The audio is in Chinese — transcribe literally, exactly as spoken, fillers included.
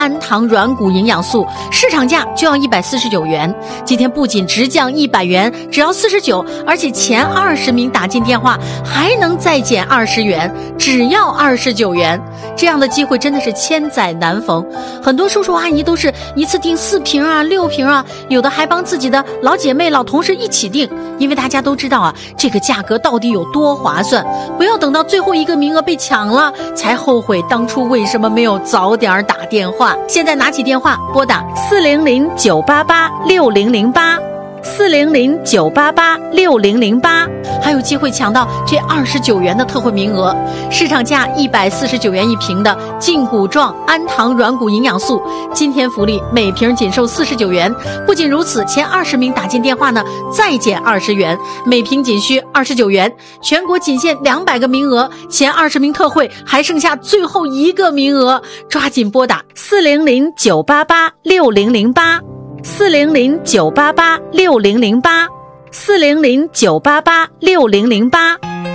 氨糖软骨营养素，市场价就要一百四十九元，今天不仅直降一百元，只要四十九，而且前二十名打进电话还能再减二十元，只要二十九元。这样的机会真的是千载难逢，很多叔叔阿姨都是一次订四瓶啊、六瓶啊，有的还帮自己的老姐妹、老同事一起订，因为大家都知道啊，这个价格到底有多划算，不要等到最后一个名额被抢了，才后悔当初为什么没有早点打电话。现在拿起电话拨打四零零九八八六零零八。四零零九八八六零零八，还有机会抢到这二十九元的特惠名额，市场价一百四十九元一瓶的胫骨状氨糖软骨营养素，今天福利每瓶仅售四十九元。不仅如此，前二十名打进电话呢，再减二十元，每瓶仅需二十九元。全国仅限两百个名额，前二十名特惠还剩下最后一个名额，抓紧拨打四零零九八八六零零八。四零零九八八六零零八，四零零九八八六零零八。